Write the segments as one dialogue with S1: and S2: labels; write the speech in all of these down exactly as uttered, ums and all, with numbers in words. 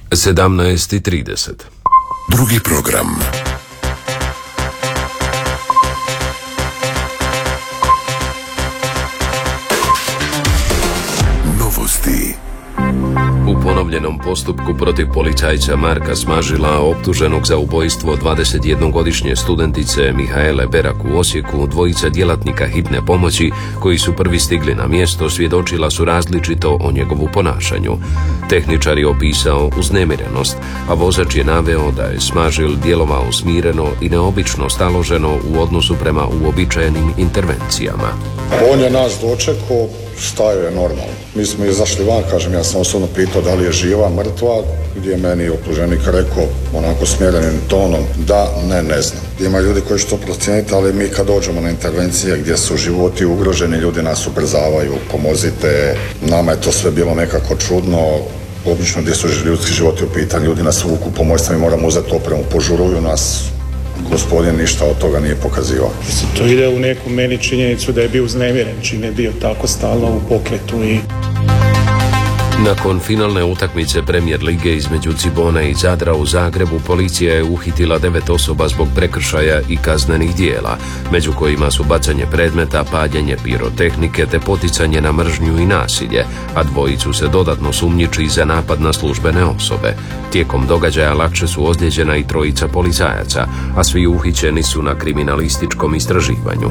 S1: sedamnaest i trideset.
S2: Drugi program. Novosti.
S1: U ponovljenom postupku protiv policajca Marka Smažila, optuženog za ubojstvo dvadesetjednogodišnje studentice Mihaele Berak u Osijeku, dvojica djelatnika hitne pomoći koji su prvi stigli na mjesto svjedočila su različito o njegovu ponašanju. Tehničar je opisao uznemirenost, a vozač je naveo da je Smažil djelovao smireno i neobično staloženo u odnosu prema uobičajenim intervencijama.
S3: On je nas dočekao, stajao je normalno. Mi smo izašli van, kažem, ja sam osobno pitao da li je živa, mrtva, gdje je meni optuženik rekao onako smjerenim tonom da, ne, ne znam. Ima ljudi koji će to procijeniti, ali mi kad dođemo na intervencije gdje su životi ugroženi, ljudi nas ubrzavaju, pomozite. Nama je to sve bilo nekako čudno. Obično gdje su ljudski životi u pitanju, ljudi nas vuku pomoć, mi moramo uzeti opremu, požuruju nas. Gospodin ništa od toga nije pokazivao.
S4: To ide u neku meni činjenicu da je bio uznemiren, čim je bio tako stalno u pokretu i...
S1: Nakon finalne utakmice Premier lige između Cibona i Zadra u Zagrebu, policija je uhitila devet osoba zbog prekršaja i kaznenih dijela, među kojima su bacanje predmeta, paljenje pirotehnike te poticanje na mržnju i nasilje, a dvojicu se dodatno sumnjiči za napad na službene osobe. Tijekom događaja lakše su ozlijeđena i trojica policajaca, a svi uhićeni su na kriminalističkom istraživanju.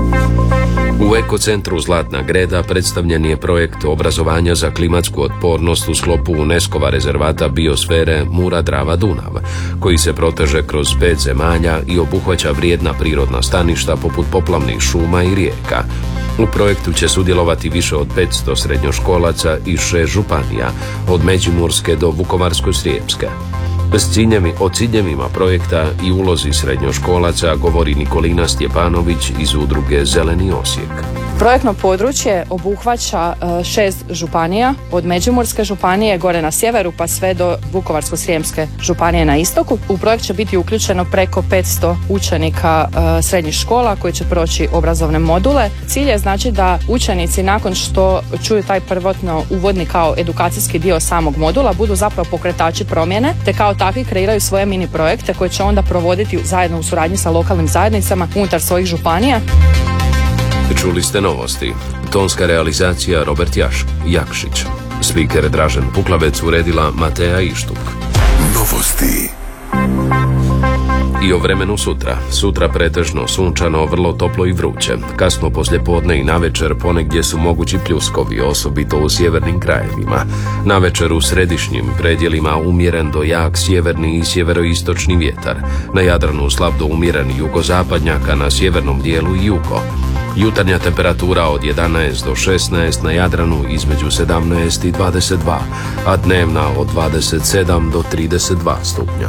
S1: U ekocentru Zlatna Greda predstavljen je projekt obrazovanja za klimatsku otpornost u sklopu UNESCO-va rezervata biosfere Mura-Drava-Dunav, koji se proteže kroz pet zemalja i obuhvaća vrijedna prirodna staništa poput poplavnih šuma i rijeka. U projektu će sudjelovati više od petsto srednjoškolaca iz šest županija, od Međimurske do Vukovarsko-srijemske. S ciljemi, o ciljevima projekta i ulozi srednjoškolaca govori Nikolina Stjepanović iz udruge Zeleni Osijek.
S5: Projektno područje obuhvaća šest županija, od Međimurske županije gore na sjeveru pa sve do Vukovarsko-srijemske županije na istoku. U projekt će biti uključeno preko petsto učenika srednjih škola koji će proći obrazovne module. Cilj je znači da učenici nakon što čuju taj prvotno uvodni kao edukacijski dio samog modula budu zapravo pokretači promjene, te kao takvi kreiraju svoje mini projekte koje će onda provoditi zajedno u suradnji sa lokalnim zajednicama unutar svojih županija.
S1: Čuli ste novosti. Tonska realizacija Robert Jaš, Jakšić. Spiker Dražen Puklavec, uredila Mateja Ištuk.
S2: Novosti.
S1: I o vremenu sutra. Sutra pretežno sunčano, vrlo toplo i vruće. Kasno poslijepodne i navečer ponegdje su mogući pljuskovi, osobito u sjevernim krajevima. Navečer u središnjim predjelima umjeren do jak sjeverni i sjeveroistočni vjetar. Na Jadranu slab do umjeren jugozapadnjak, a na sjevernom dijelu i jugo. Jutarnja temperatura od jedanaest do šesnaest, na Jadranu između sedamnaest i dvadeset dva, a dnevna od dvadeset sedam do trideset dva stupnja.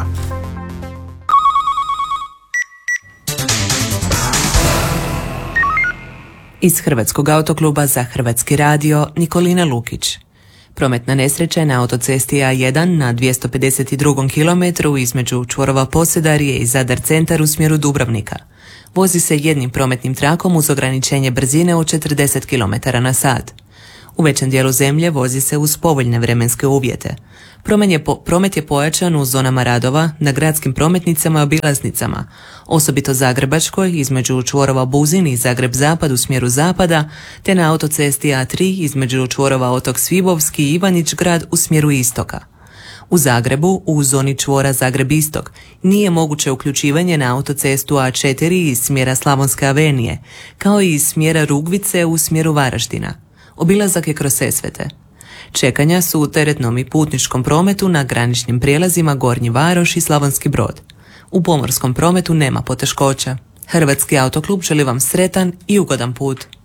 S6: Iz Hrvatskog autokluba za Hrvatski radio, Nikolina Lukić. Prometna nesreća na autocesti A jedan na dvjesto pedeset drugom kilometru između čvorova Posedarje i Zadar centar u smjeru Dubrovnika. Vozi se jednim prometnim trakom uz ograničenje brzine od četrdeset kilometara na sat. U većem dijelu zemlje vozi se uz povoljne vremenske uvjete. Promet je, po, promet je pojačan u zonama radova, na gradskim prometnicama i obilaznicama, osobito Zagrebačkoj između čvorova Buzin i Zagreb zapad u smjeru zapada, te na autocesti A tri između čvorova Otok Svibovski i Ivanić grad u smjeru istoka. U Zagrebu, u zoni čvora Zagreb-Istok, nije moguće uključivanje na autocestu A četiri iz smjera Slavonske avenije, kao i iz smjera Rugvice u smjeru Varaždina. Obilazak je kroz Sesvete. Čekanja su u teretnom i putničkom prometu na graničnim prijelazima Gornji Varoš i Slavonski Brod. U pomorskom prometu nema poteškoća. Hrvatski autoklub želi vam sretan i ugodan put.